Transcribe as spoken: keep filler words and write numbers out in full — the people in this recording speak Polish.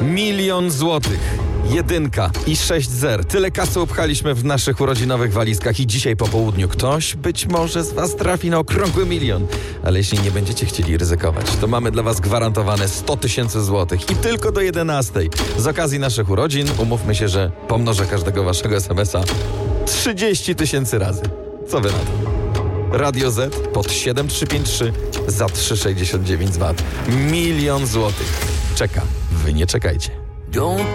Milion złotych. Jedynka i sześć zer. Tyle kasy upchaliśmy w naszych urodzinowych walizkach i dzisiaj po południu ktoś być może z was trafi na okrągły milion. Ale jeśli nie będziecie chcieli ryzykować, to mamy dla was gwarantowane sto tysięcy złotych i tylko do jedenastej. Z okazji naszych urodzin umówmy się, że pomnożę każdego waszego es em es a trzydzieści tysięcy razy. Co wy na to? Radio Z pod siedem trzy pięć trzy za trzy sześćdziesiąt dziewięć złotych. Milion złotych. Czeka. Wy nie czekajcie. Don't